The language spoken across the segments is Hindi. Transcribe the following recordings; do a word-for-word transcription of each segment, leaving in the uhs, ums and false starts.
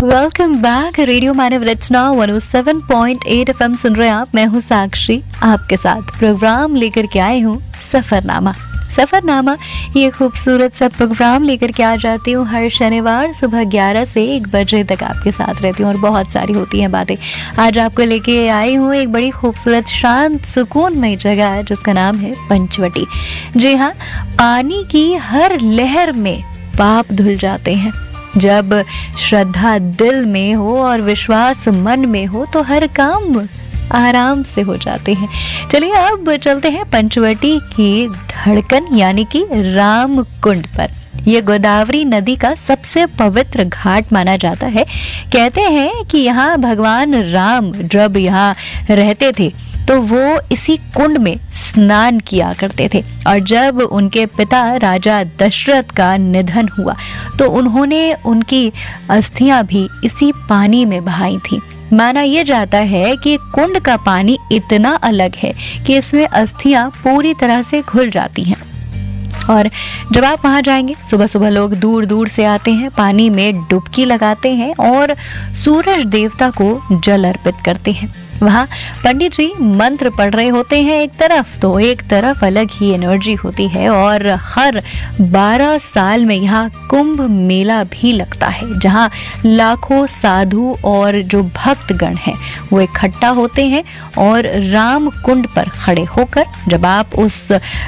Welcome back. रेडियो मानव रचना एक सौ सात पॉइंट आठ एफएम सुन रहे हैं आप। मैं हूँ साक्षी, आपके साथ प्रोग्राम लेकर के आई हूँ सफरनामा। सफरनामा ये खूबसूरत सा प्रोग्राम लेकर के आ जाती हूँ हर शनिवार सुबह ग्यारह से एक बजे तक आपके साथ रहती हूँ और बहुत सारी होती हैं बातें। आज आपको लेके आई हूँ एक बड़ी खूबसूरत शांत सुकूनमयी जगह है जिसका नाम है पंचवटी। जी हाँ, पानी की हर लहर में पाप धुल जाते हैं। जब श्रद्धा दिल में हो और विश्वास मन में हो तो हर काम आराम से हो जाते हैं। चलिए अब चलते हैं पंचवटी की धड़कन यानी कि राम कुंड पर। यह गोदावरी नदी का सबसे पवित्र घाट माना जाता है। कहते हैं कि यहाँ भगवान राम जब यहाँ रहते थे तो वो इसी कुंड में स्नान किया करते थे, और जब उनके पिता राजा दशरथ का निधन हुआ तो उन्होंने उनकी अस्थियां भी इसी पानी में बहाई थी। माना यह जाता है कि कुंड का पानी इतना अलग है कि इसमें अस्थियां पूरी तरह से घुल जाती हैं। और जब आप वहां जाएंगे, सुबह सुबह लोग दूर दूर से आते हैं, पानी में डुबकी लगाते हैं और सूरज देवता को जल अर्पित करते हैं। वहाँ पंडित जी मंत्र पढ़ रहे होते हैं एक तरफ, तो एक तरफ अलग ही एनर्जी होती है। और हर बारह साल में यहाँ कुंभ मेला भी लगता है जहाँ लाखों साधु और जो भक्तगण हैं वो इकट्ठा होते हैं। और राम कुंड पर खड़े होकर जब आप उस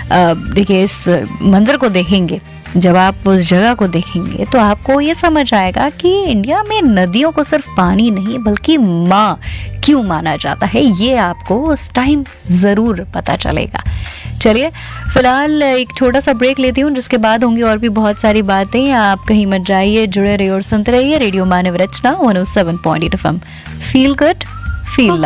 देखिए इस मंदिर को देखेंगे, जब आप उस जगह को देखेंगे तो आपको ये समझ आएगा कि इंडिया में नदियों को सिर्फ पानी नहीं बल्कि माँ क्यों माना जाता है। ये आपको उस टाइम ज़रूर पता चलेगा। चलिए फिलहाल एक छोटा सा ब्रेक लेती हूँ, जिसके बाद होंगी और भी बहुत सारी बातें। आप कहीं मत जाइए, जुड़े रहिए और सुनते रहिए रेडियो मानव रचना एक सौ सात पॉइंट आठ एफएम। Feel good, feel